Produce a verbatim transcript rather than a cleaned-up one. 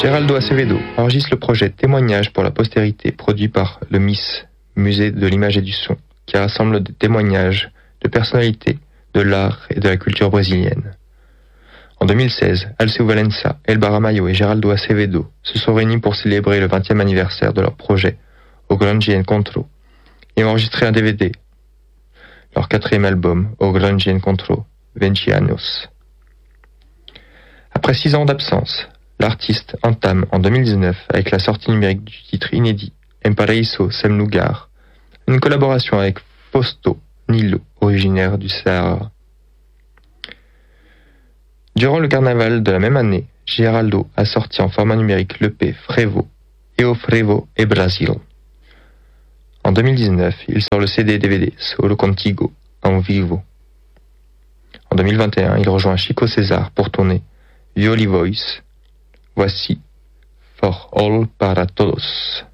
Geraldo Acevedo enregistre le projet Témoignages pour la postérité, produit par le M I S, Musée de l'image et du son, qui rassemble des témoignages de personnalités de l'art et de la culture brésilienne. En deux mille seize, Alceu Valença, Elba Ramalho et Geraldo Acevedo se sont réunis pour célébrer le vingtième anniversaire de leur projet O Grande Encontro et ont enregistré un D V D, leur quatrième album, O Grande Encontro, vingt anos. Après six ans d'absence, l'artiste entame en deux mille dix-neuf, avec la sortie numérique du titre inédit Em Paraíso Sem Lugar, une collaboration avec Fausto Nilo, originaire du Sahara. Durant le carnaval de la même année, Geraldo a sorti en format numérique l'E P Frevo, Eu Frevo e Brasil. En deux mille dix-neuf, il sort le C D D V D Solo Contigo, en vivo. En deux mille vingt et un, il rejoint Chico César pour tourner Violi Voice. Voici For All Para Todos.